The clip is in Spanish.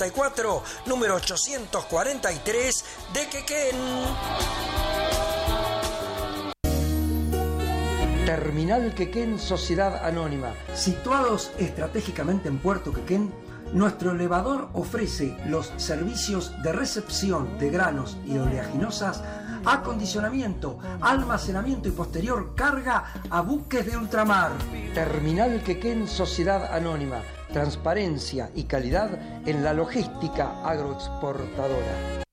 44, número 843 de Quequén. Terminal Quequén Sociedad Anónima. Situados estratégicamente en Puerto Quequén, nuestro elevador ofrece los servicios de recepción de granos y oleaginosas, acondicionamiento, almacenamiento y posterior carga a buques de ultramar. Terminal Quequén Sociedad Anónima. Transparencia y calidad en la logística agroexportadora.